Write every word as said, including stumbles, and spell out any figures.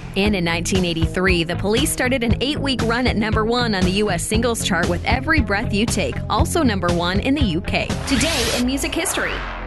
And in nineteen eighty-three, the Police started an eight-week run at number one on the U S singles chart with Every Breath You Take, also number one in the U K. Today in music history.